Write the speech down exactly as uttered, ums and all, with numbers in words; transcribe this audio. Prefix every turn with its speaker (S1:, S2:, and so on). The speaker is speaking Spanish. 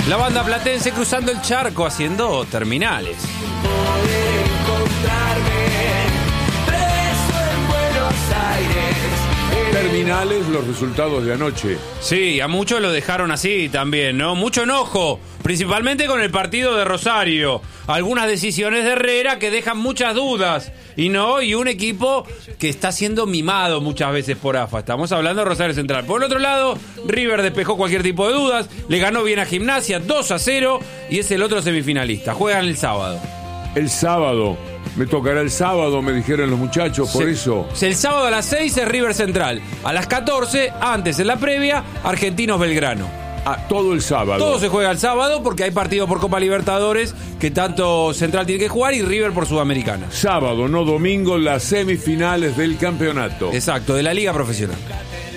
S1: La banda platense cruzando el charco haciendo terminales.
S2: Poder encontrarme preso en Buenos Aires.
S3: Terminales los resultados de anoche.
S1: Sí, a muchos lo dejaron así también, ¿no? Mucho enojo, principalmente con el partido de Rosario. Algunas decisiones de Herrera que dejan muchas dudas. Y no, y un equipo que está siendo mimado muchas veces por A F A. Estamos hablando de Rosario Central. Por el otro lado, River despejó cualquier tipo de dudas. Le ganó bien a Gimnasia dos a cero y es el otro semifinalista. Juegan el sábado.
S3: El sábado. Me tocará el sábado, me dijeron los muchachos, por
S1: Se-
S3: eso.
S1: El sábado a las seis es River Central. A las catorce, antes en la previa, Argentinos Belgrano.
S3: Ah, todo el sábado.
S1: Todo se juega el sábado porque hay partido por Copa Libertadores que tanto Central tiene que jugar y River por Sudamericana.
S3: Sábado, no domingo, las semifinales del campeonato.
S1: Exacto, de la Liga Profesional.